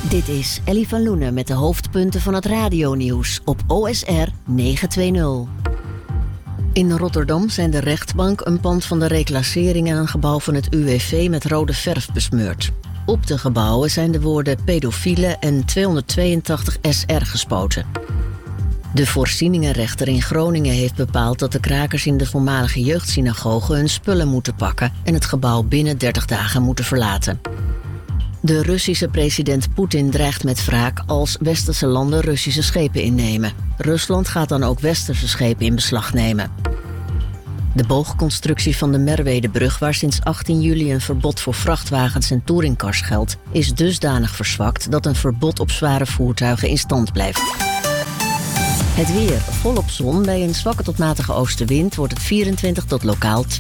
Dit is Ellie van Loenen met de hoofdpunten van het radionieuws op OSR 920. In Rotterdam zijn de rechtbank, een pand van de reclassering en een gebouw van het UWV met rode verf besmeurd. Op de gebouwen zijn de woorden pedofielen en 282 SR gespoten. De voorzieningenrechter in Groningen heeft bepaald dat de krakers in de voormalige jeugdsynagoge hun spullen moeten pakken en het gebouw binnen 30 dagen moeten verlaten. De Russische president Poetin dreigt met wraak als westerse landen Russische schepen innemen. Rusland gaat dan ook westerse schepen in beslag nemen. De boogconstructie van de Merwedebrug, waar sinds 18 juli een verbod voor vrachtwagens en touringcars geldt, is dusdanig verzwakt dat een verbod op zware voertuigen in stand blijft. Het weer, volop zon. Bij een zwakke tot matige oostenwind wordt het 24 tot lokaal